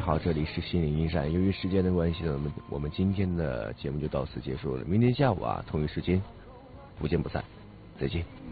好，这里是心灵驿站。由于时间的关系呢，我们今天的节目就到此结束了。明天下午同一时间不见不散，再见。